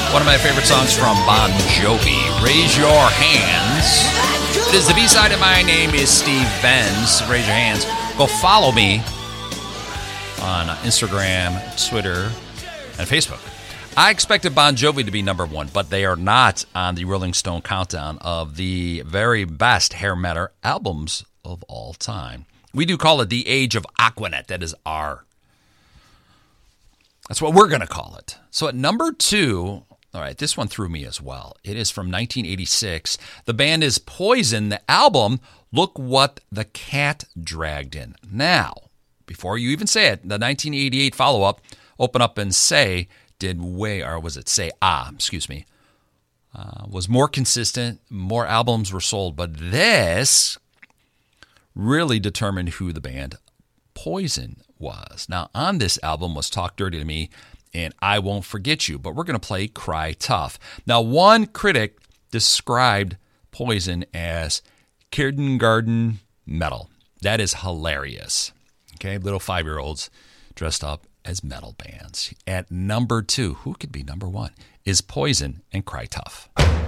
One of my favorite songs from Bon Jovi, Raise Your Hands. It is the B-side, and my name is Steve Benz. Raise your hands. Go follow me on Instagram, Twitter, and Facebook. I expected Bon Jovi to be number one, but they are not on the Rolling Stone countdown of the very best hair metal albums of all time. We do call it the Age of Aquanet. That is R. That's what we're going to call it. So at number 2, all right, this one threw me as well. It is from 1986. The band is Poison. The album, Look What the Cat Dragged In. Now, before you even say it, the 1988 follow-up, Open Up and Say, was more consistent, more albums were sold, but this really determined who the band Poison was. Now, on this album was Talk Dirty to Me and I Won't Forget You, but we're going to play Cry Tough. Now, one critic described Poison as kindergarten metal. That is hilarious. Okay, little 5-year-olds dressed up as metal bands. At number 2, who could be number 1, is Poison and Cry Tough.